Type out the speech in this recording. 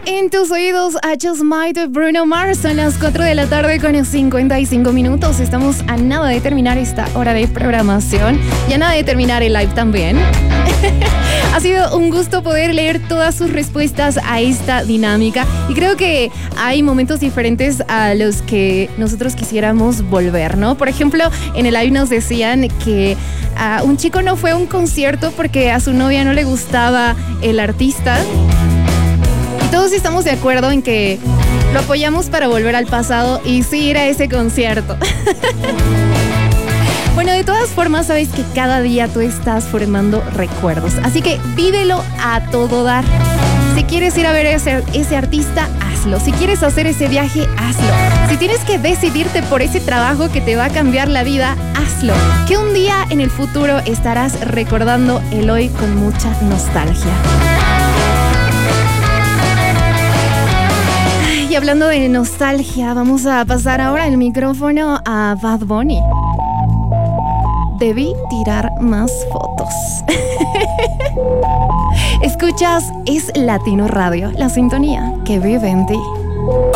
En tus oídos, I Just Might de Bruno Mars. Son las 4 de la tarde con 55 minutos. Estamos a nada de terminar esta hora de programación y a nada de terminar el live también. Ha sido un gusto poder leer todas sus respuestas a esta dinámica y creo que hay momentos diferentes a los que nosotros quisiéramos volver, ¿no? Por ejemplo, en el live nos decían que un chico no fue a un concierto porque a su novia no le gustaba el artista. Y todos estamos de acuerdo en que lo apoyamos para volver al pasado y sí ir a ese concierto. Bueno, de todas formas, sabes que cada día tú estás formando recuerdos. Así que vívelo a todo dar. Si quieres ir a ver ese artista, hazlo. Si quieres hacer ese viaje, hazlo. Si tienes que decidirte por ese trabajo que te va a cambiar la vida, hazlo. Que un día en el futuro estarás recordando el hoy con mucha nostalgia. Y hablando de nostalgia, vamos a pasar ahora el micrófono a Bad Bunny. Debí tirar más fotos. Escuchas Es Latino Radio, la sintonía que vive en ti.